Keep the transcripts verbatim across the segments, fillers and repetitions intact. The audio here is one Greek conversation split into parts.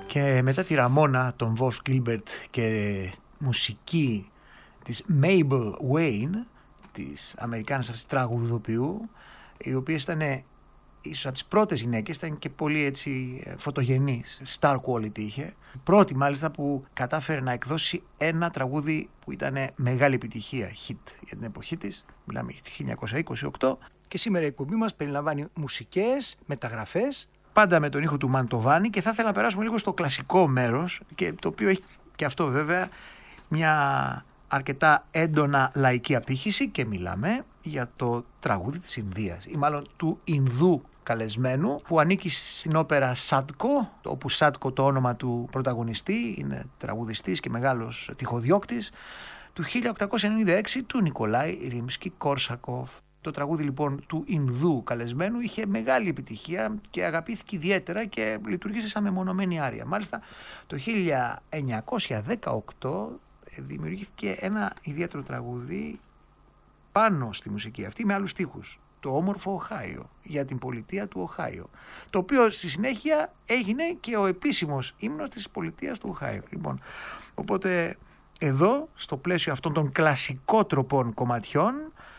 Και μετά τη Ραμόνα, τον Wolf Gilbert και μουσική της Mabel Wayne, της Αμερικάνας αυτής τραγουδοποιού, η οποία ήταν ίσως από τις πρώτες γυναίκες, ήταν και πολύ έτσι φωτογενής, star quality είχε. Πρώτη μάλιστα που κατάφερε να εκδώσει ένα τραγούδι που ήταν μεγάλη επιτυχία, hit για την εποχή της, μιλάμε χίλια εννιακόσια είκοσι οκτώ. Και σήμερα η εκπομπή μας περιλαμβάνει μουσικές, μεταγραφές, πάντα με τον ήχο του Μαντοβάνη, και θα ήθελα να περάσουμε λίγο στο κλασικό μέρος, και το οποίο έχει και αυτό βέβαια μια αρκετά έντονα λαϊκή απήχηση, και μιλάμε για το τραγούδι της Ινδίας, ή μάλλον του Ινδού καλεσμένου, που ανήκει στην όπερα Σάντκο, όπου Σάντκο το όνομα του πρωταγωνιστή, είναι τραγουδιστής και μεγάλος τυχοδιώκτης, του χίλια οκτακόσια ενενήντα έξι του Νικολάη Ρίμσκι Κόρσακοφ. Το τραγούδι λοιπόν του Ινδού καλεσμένου είχε μεγάλη επιτυχία και αγαπήθηκε ιδιαίτερα και λειτουργήσε σαν μεμονωμένη άρια. Μάλιστα το χίλια εννιακόσια δεκαοκτώ δημιουργήθηκε ένα ιδιαίτερο τραγούδι πάνω στη μουσική αυτή με άλλους στίχους, το όμορφο Οχάιο, για την πολιτεία του Οχάιο, το οποίο στη συνέχεια έγινε και ο επίσημος ύμνος της πολιτείας του Οχάιο. Λοιπόν, οπότε εδώ στο πλαίσιο αυτών των κλασικότροπων κομματιών,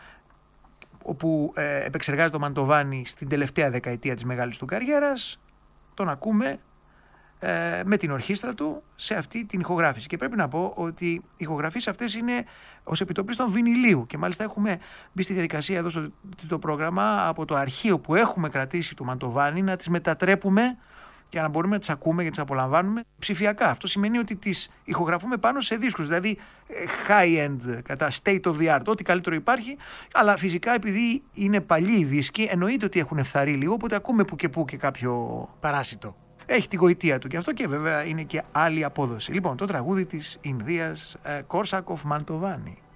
όπου ε, επεξεργάζεται ο Μαντοβάνη στην τελευταία δεκαετία της μεγάλης του καριέρας, τον ακούμε ε, με την ορχήστρα του σε αυτή την ηχογράφηση. Και πρέπει να πω ότι οι ηχογραφίες αυτές είναι ως επιτοπλίστων βινιλίου, και μάλιστα έχουμε μπει στη διαδικασία εδώ στο το πρόγραμμα από το αρχείο που έχουμε κρατήσει του Μαντοβάνη να τις μετατρέπουμε για να μπορούμε να τις ακούμε και τις απολαμβάνουμε ψηφιακά. Αυτό σημαίνει ότι τις ηχογραφούμε πάνω σε δίσκους, δηλαδή high-end, κατά state of the art, ό,τι καλύτερο υπάρχει. Αλλά φυσικά επειδή είναι παλιοί οι δίσκοι, εννοείται ότι έχουν φθαρεί λίγο, οπότε ακούμε που και που και κάποιο παράσιτο. Έχει τη γοητεία του και αυτό, και βέβαια είναι και άλλη απόδοση. Λοιπόν, το τραγούδι της Ινδίας, Κόρσακοφ Μαντοβάνη.